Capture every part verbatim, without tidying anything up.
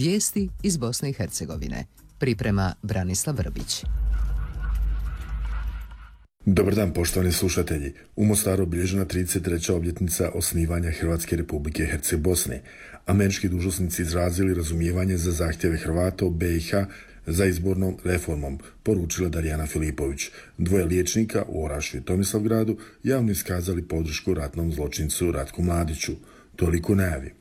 Vijesti iz Bosne i Hercegovine. Priprema Branislav Vrbić. Dobar dan, poštovani slušatelji. U Mostaru obilježena trideset treća obljetnica osnivanja Hrvatske Republike Herceg-Bosne. Američki dužnosnici izrazili razumijevanje za zahtjeve Hrvata u B i H za izbornom reformom, poručila Darijana Filipović. Dvoje liječnika u Orašju i Tomislavgradu javno iskazali podršku ratnom zločincu Ratku Mladiću. Toliko najavi.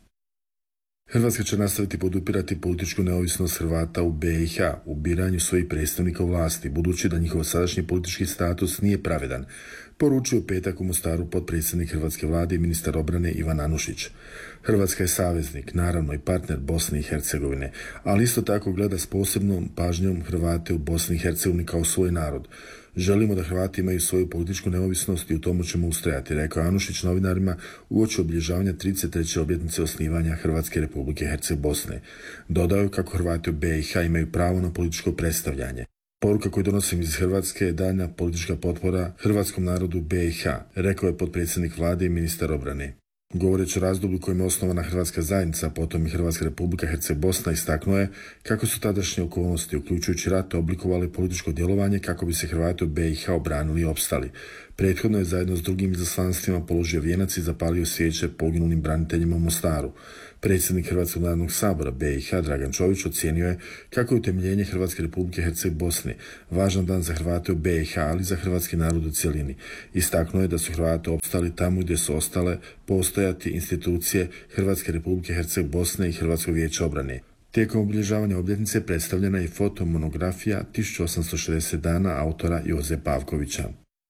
Hrvatska će nastaviti podupirati političku neovisnost Hrvata u B i H u biranju svojih predstavnika u vlasti, budući da njihov sadašnji politički status nije pravedan, poručio u petak u Mostaru potpredsjednik hrvatske vlade i ministar obrane Ivan Anušić. Hrvatska je saveznik, naravno i partner Bosne i Hercegovine, ali isto tako gleda s posebnom pažnjom Hrvate u Bosni i Hercegovini kao svoj narod. Želimo da Hrvati imaju svoju političku neovisnost i u tomu ćemo ustrajati, rekao Anušić novinarima uoči obilježavanja trideset treće obljetnice osnivanja Hrvatske Republike Herceg-Bosne. Dodao je kako Hrvati u B i H imaju pravo na političko predstavljanje. Poruka koju donosim iz Hrvatske je daljnja politička potpora hrvatskom narodu B i H, rekao je potpredsjednik vlade i ministar obrane. Govoreći o razdoblju kojim je osnovana Hrvatska zajednica, potom i Hrvatska Republika Herceg-Bosna, istaknuo je kako su tadašnje okolnosti, uključujući rat, oblikovali političko djelovanje kako bi se Hrvati u B i H obranili i opstali. Prethodno je zajedno s drugim izaslanstvima položio vijenac i zapalio svijeće poginulim braniteljima u Mostaru. Predsjednik Hrvatskog narodnog sabora B i H Dragan Čović ocijenio je kako je utemeljenje Hrvatske Republike Herceg-Bosne važan dan za Hrvate u B i H, ali i za hrvatski narod u cjelini. Istaknuo je da su Hrvati opstali tamo gdje su ostale postojati institucije Hrvatske Republike Herceg-Bosne i Hrvatskog vijeća obrane. Tijekom obilježavanja obljetnice predstavljena je fotomonografija tisuću osamsto šezdeset dana autora Joze Pavkovića.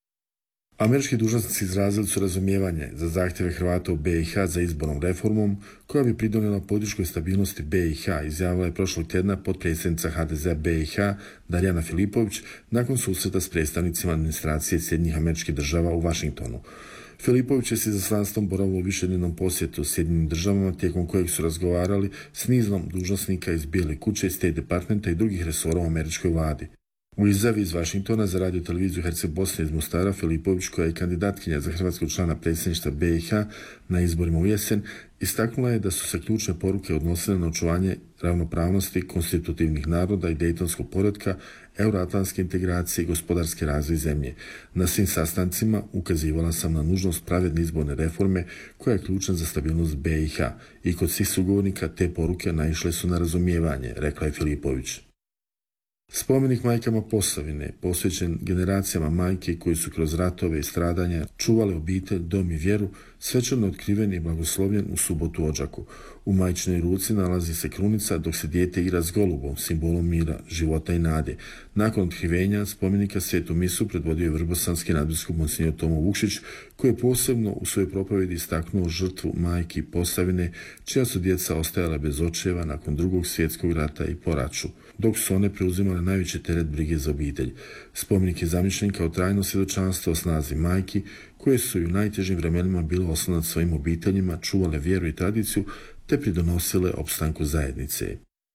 Američki dužnosnici izrazili su razumijevanje za zahtjeve Hrvata u B i H za izbornom reformom koja bi pridonijela političkoj stabilnosti B i H, izjavila je prošlog tjedna potpredsjednica H D Z-a B i H Darijana Filipović nakon susreta s predstavnicima administracije Sjedinjenih Američkih Država u Washingtonu. Filipović je s izaslanstvom boravio u višednevnom posjetu Sjedinjenim Državama, tijekom kojeg su razgovarali s nizom dužnosnika iz Bijele kuće, State Departmenta i drugih resora u američkoj vladi. U izjavi iz Washingtona za radio televiziju Herceg-Bosne iz Mostara, Filipović, koja je kandidatkinja za hrvatskog člana predsjedništva B i H na izborima u jesen, istaknula je da su se ključne poruke odnosile na očuvanje ravnopravnosti konstitutivnih naroda i dejtonskog poretka, euroatlantske integracije i gospodarski razvoj zemlje. Na svim sastancima ukazivala sam na nužnost pravedne izborne reforme koja je ključna za stabilnost B i H i kod svih sugovornika te poruke naišle su na razumijevanje, rekla je Filipović. Spomenik majkama Posavine, posvećen generacijama majke koji su kroz ratove i stradanja čuvale obitelj, dom i vjeru, svečano otkriven i blagoslovljen u subotu u Odžaku. U majčinoj ruci nalazi se krunica dok se dijete igra s golubom, simbolom mira, života i nade. Nakon otkrivenja spomenika svetu misu predvodio je vrbosanski nadbiskup monsinjor Tomo Vukšić, koji je posebno u svojoj propovjedi istaknuo žrtvu majki Posavine, čija su djeca ostajala bez očeva nakon drugog svjetskog rata i po raću, dok su one preuzimale najveći teret brige za obitelj. Spomenik je zamišljen kao trajno svjedočanstvo o snazi majki, koje su i u najtežim vremenima bile oslonac svojim obiteljima, čuvale vjeru i tradiciju, te pridonosile opstanku zajednice.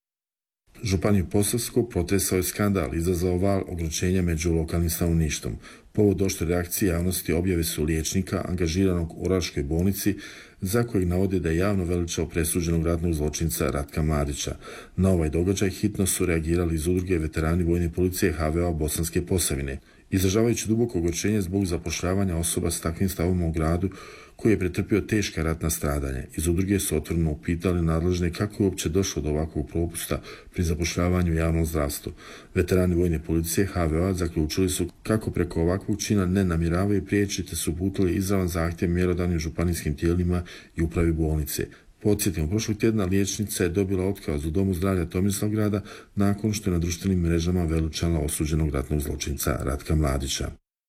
Županiju Posavsku protresao je skandal, izazvao val ogorčenja među lokalnim stanovništvom. Povod oštre reakcije javnosti objave su liječnika angažiranog u Oraškoj bolnici, za kojeg navode da je javno veličao presuđenog ratnog zločinca Ratka Mladića. Na ovaj događaj hitno su reagirali iz udruge veterani vojne policije H V O Bosanske Posavine, izražavajući duboko ogorčenje zbog zapošljavanja osoba s takvim stavom u gradu koji je pretrpio teška ratna stradanja. Iz udruge su otvoreno upitali nadležne kako je uopće došlo do ovakvog propusta pri zapošljavanju u javnom zdravstvu. Veterani vojne policije H V O zaključili su kako preko ovakvog čina ne namjeravaju prijeći, te su uputili izravan zahtjev mjerodavnim županijskim tijelima i upravi bolnice. Podsjetimo, prošlog tjedna liječnica je dobila otkaz u Domu zdravlja Tomislavgrada nakon što je na društvenim mrežama veličala osuđenog ratnog zločinca Ratka Mladića.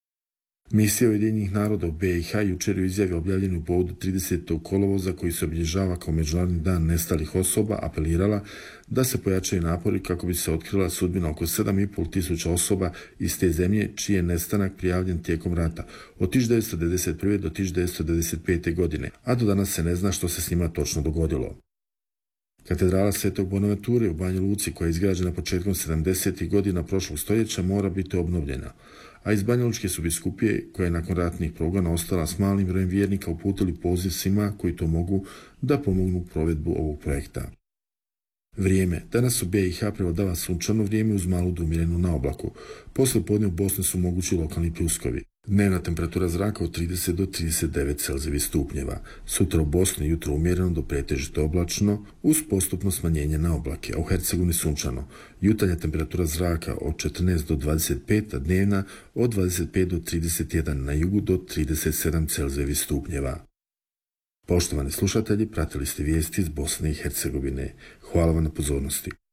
Misija Ujedinjenih naroda u B i H jučer u izjavi objavljenu u povodu tridesetog kolovoza koji se obilježava kao Međunarodni dan nestalih osoba apelirala da se pojačaju napori kako bi se otkrila sudbina oko sedam i pol tisuća osoba iz te zemlje čiji je nestanak prijavljen tijekom rata od tisuću devetsto devedeset prve. do tisuću devetsto devedeset pete. godine, a do danas se ne zna što se s njima točno dogodilo. Katedrala Svetog Bonaventure u Banja Luci, koja je izgrađena početkom sedamdesetih godina prošlog stoljeća, mora biti obnovljena, a iz Banjalučke su biskupije, koja je nakon ratnih progona ostala s malim brojem vjernika, uputili poziv svima koji to mogu da pomognu provedbu ovog projekta. Vrijeme. Danas u B i H prevladava sunčano vrijeme uz malu dumirenu na oblaku. Posle podne u Bosni su mogući lokalni pljuskovi. Dnevna temperatura zraka od trideset do trideset devet Celzijevih stupnjeva. Sutra u Bosni jutro umjereno do pretežito oblačno uz postupno smanjenje na oblake, a u Hercegovini sunčano. Jutarnja temperatura zraka od četrnaest do dvadeset pet, a dnevna od dvadeset pet do trideset jedan, na jugu do trideset sedam Celzijevih stupnjeva. Poštovani slušatelji, pratili ste vijesti iz Bosne i Hercegovine. Hvala vam na pozornosti.